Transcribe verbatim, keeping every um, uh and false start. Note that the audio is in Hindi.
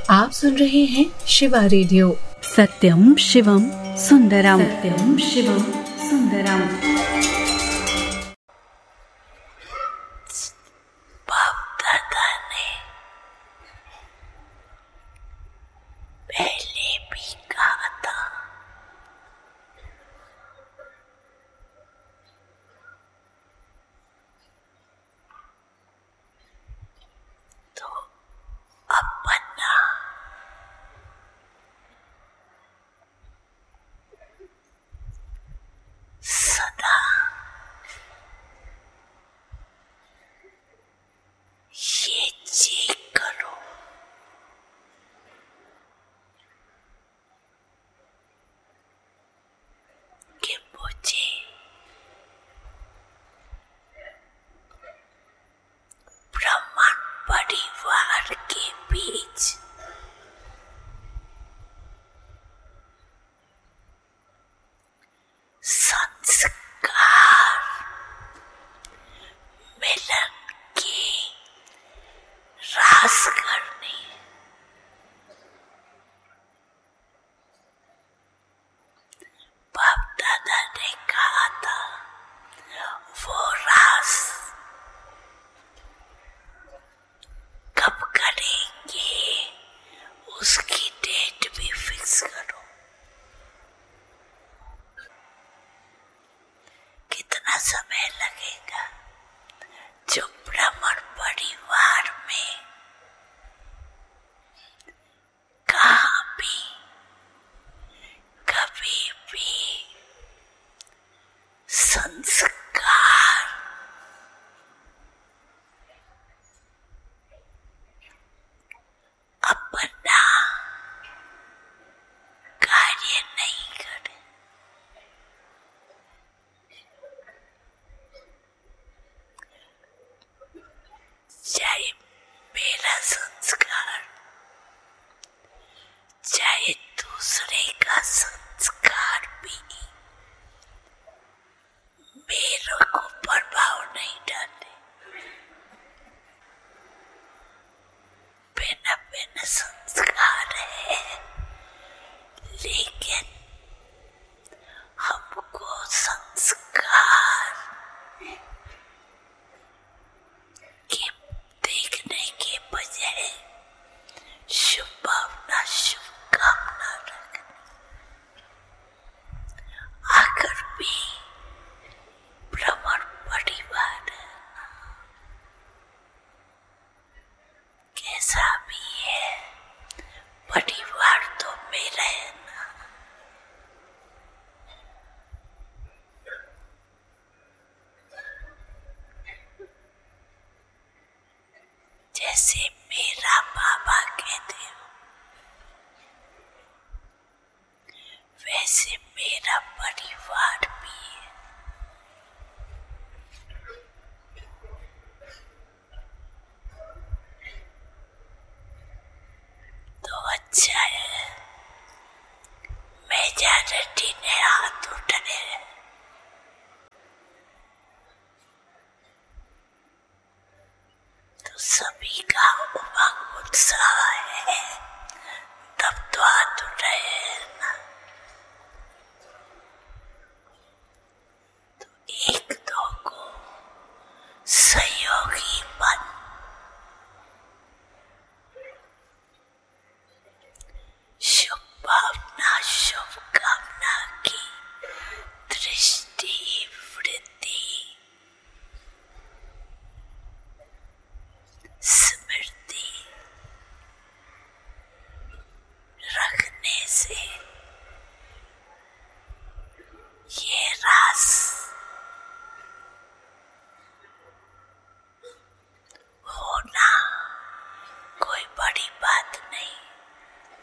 आप सुन रहे हैं शिवा रेडियो। सत्यम शिवम सुंदरम, सत्यम शिवम सुंदरम। बाप दादा ने पहले भी कहा था, तो अपना सदा ये चेक करो कि मुझे ब्राह्मण परिवार के बीच संस्कार मिलन के रास करने बाप दादा ने कहा था, वो रास कब करेंगे उसकी डेट भी फिक्स करो। कितना समय लगेगा? जो ब्राह्मण परिवार में कहाँ भी कभी भी संस्कार अपना कार्य नहीं करे, चाहे मेरा संस्कार चाहे दूसरे का संस्कार भी मेरे को प्रभाव नहीं डाले। बिना बिना संस्कार है, लेकिन हमको संस्कार के देखने के बजाय शुभ भावना शुभकामना रखनी। अगर भी ब्राह्मण परिवार है, कैसा भी है, परिवार तो मेरा है ना। जैसे मेरा बाबा कहते हो, वैसे मेरा परिवार भी है। तो अच्छा है, मेजॉरिटी ने हाथ उठाए, तो सभी का उमंग उत्साह